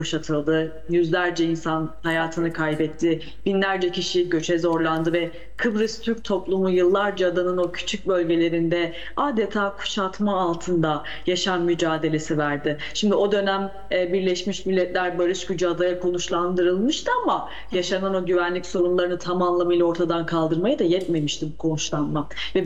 kuşatıldı. Yüzlerce insan hayatını kaybetti. Binlerce kişi göçe zorlandı ve Kıbrıs Türk toplumu yıllarca adanın o küçük bölgelerinde adeta kuşatma altında yaşam mücadelesi verdi. Şimdi o dönem Birleşmiş Milletler Barış Gücü adaya konuşlandırılmıştı ama yaşanan o güvenlik sorunlarını tam anlamıyla ortadan kaldırmaya da yetmemişti bu konuşlanma. Ve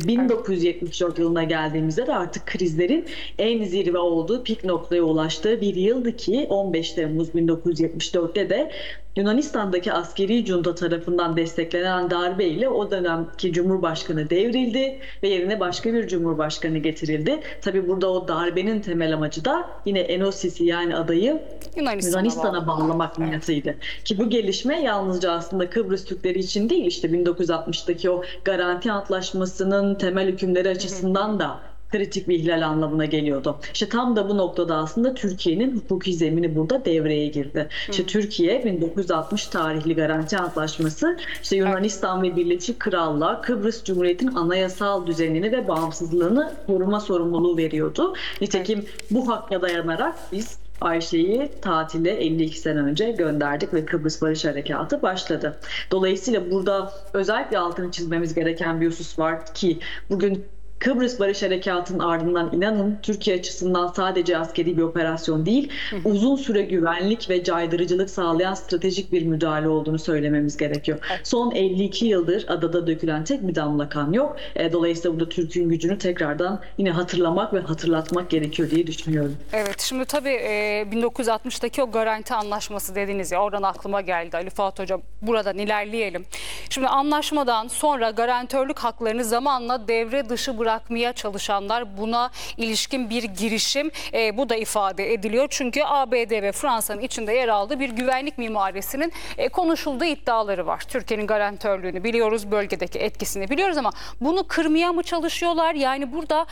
1974 yılına geldiğimizde de artık krizlerin en zirve olduğu, pik noktaya ulaştığı bir yıldı ki 15 Temmuz 1974'te de Yunanistan'daki askeri junta tarafından desteklenen darbe ile o dönemki Cumhurbaşkanı devrildi ve yerine başka bir Cumhurbaşkanı getirildi. Tabii burada o darbenin temel amacı da yine Enosis'i, yani adayı Yunanistan'a bağlamak niyetiydi. Ki bu gelişme yalnızca aslında Kıbrıs Türkleri için değil, işte 1960'daki o garanti antlaşmasının temel hükümleri açısından da kritik bir ihlal anlamına geliyordu. İşte tam da bu noktada aslında Türkiye'nin hukuki zemini burada devreye girdi. İşte Türkiye 1960 tarihli Garanti Antlaşması işte Yunanistan ve Birleşik Krallığa Kıbrıs Cumhuriyeti'nin anayasal düzenini ve bağımsızlığını koruma sorumluluğu veriyordu. Nitekim bu hakka dayanarak biz Ayşe'yi tatile 52 sene önce gönderdik ve Kıbrıs Barış Harekatı başladı. Dolayısıyla burada özellikle altını çizmemiz gereken bir husus var ki bugün Kıbrıs Barış Harekatı'nın ardından inanın Türkiye açısından sadece askeri bir operasyon değil, uzun süre güvenlik ve caydırıcılık sağlayan stratejik bir müdahale olduğunu söylememiz gerekiyor. Son 52 yıldır adada dökülen tek bir damla kan yok. Dolayısıyla burada Türk'ün gücünü tekrardan yine hatırlamak ve hatırlatmak gerekiyor diye düşünüyorum. Evet, şimdi tabii 1960'daki o garanti anlaşması dediniz ya, oradan aklıma geldi Ali Fuat Hocam. Buradan ilerleyelim. Şimdi anlaşmadan sonra garantörlük haklarını zamanla devre dışı bırakmaya çalışanlar, buna ilişkin bir girişim bu da ifade ediliyor. Çünkü ABD ve Fransa'nın içinde yer aldığı bir güvenlik mimarisinin konuşulduğu iddiaları var. Türkiye'nin garantörlüğünü biliyoruz, bölgedeki etkisini biliyoruz ama bunu kırmaya mı çalışıyorlar? Yani burada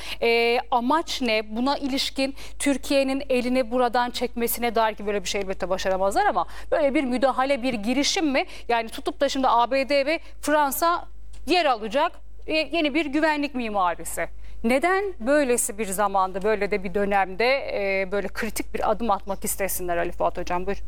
amaç ne? Buna ilişkin Türkiye'nin elini buradan çekmesine dair, ki böyle bir şey elbette başaramazlar ama böyle bir müdahale, bir girişim mi? Yani tutup da şimdi ABD ve Fransa yer alacak yeni bir güvenlik mimarisi. Neden böylesi bir zamanda, böyle de bir dönemde böyle kritik bir adım atmak istesinler Ali Fuat Hocam? Buyur.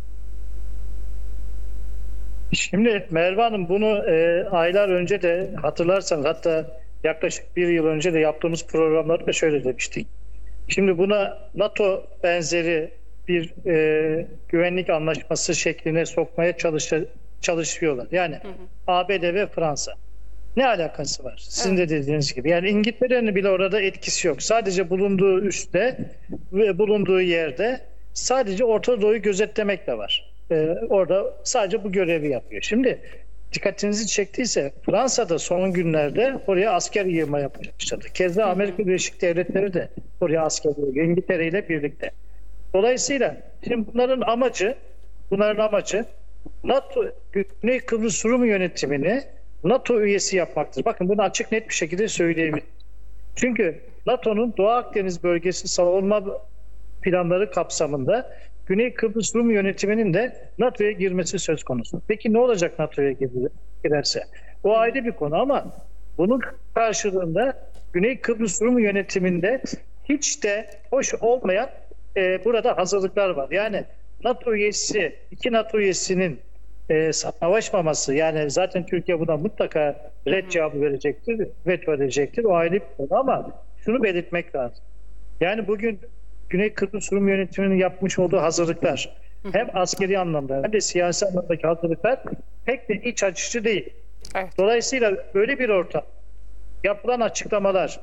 Şimdi Merve Hanım, bunu aylar önce de hatırlarsan, hatta yaklaşık bir yıl önce de yaptığımız programlarda şöyle demiştik. Şimdi buna NATO benzeri bir güvenlik anlaşması şekline sokmaya çalışıyorlar. Yani ABD ve Fransa. Ne alakası var? Sizin de dediğiniz gibi. Yani İngiltere'nin bile orada etkisi yok. Sadece bulunduğu üste ve bulunduğu yerde sadece Orta Doğu'yu gözetlemekle var. Orada sadece bu görevi yapıyor. Şimdi dikkatinizi çektiyse Fransa'da son günlerde oraya asker yığmaya başladı. Keza Amerika Birleşik Devletleri de oraya asker yığıyor, İngiltere ile birlikte. Dolayısıyla şimdi bunların amacı NATO Güney Kıbrıs Rum yönetimini NATO üyesi yapmaktır. Bakın bunu açık net bir şekilde söyleyebilirim. Çünkü NATO'nun Doğu Akdeniz bölgesi savunma planları kapsamında Güney Kıbrıs Rum yönetiminin de NATO'ya girmesi söz konusu. Peki ne olacak NATO'ya girerse? O ayrı bir konu ama bunun karşılığında Güney Kıbrıs Rum yönetiminde hiç de hoş olmayan burada hazırlıklar var. Yani iki NATO üyesinin savaşmaması, yani zaten Türkiye buna mutlaka red cevabı verecektir, veto edecektir. O ayrı bir konu ama şunu belirtmek lazım. Yani bugün Güney Kıbrıs Rum yönetiminin yapmış olduğu hazırlıklar hem askeri anlamda hem de siyasi anlamdaki hazırlıklar pek de iç açıcı değil. Evet. Dolayısıyla böyle bir ortam, yapılan açıklamalar,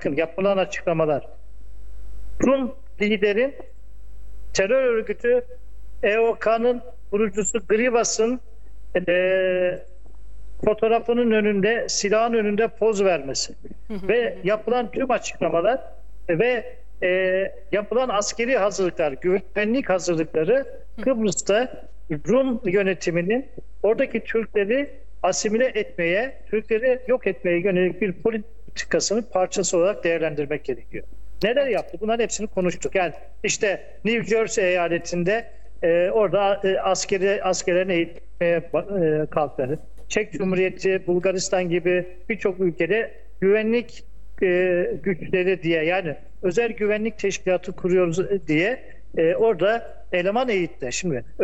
Rum liderin terör örgütü EOK'nın kurucusu Grivas'ın fotoğrafının önünde, silahın önünde poz vermesi ve yapılan tüm açıklamalar ve yapılan askeri hazırlıklar, güvenlik hazırlıkları Kıbrıs'ta Rum yönetiminin oradaki Türkleri asimile etmeye, Türkleri yok etmeye yönelik bir politikasının parçası olarak değerlendirmek gerekiyor. Neler yaptı? Bunların hepsini konuştuk. Yani işte New Jersey eyaletinde orada askerlerini eğitmeye kalktı. Çek Cumhuriyeti, Bulgaristan gibi birçok ülkede güvenlik güçleri diye, yani özel güvenlik teşkilatı kuruyoruz diye orada eleman eğitti. Şimdi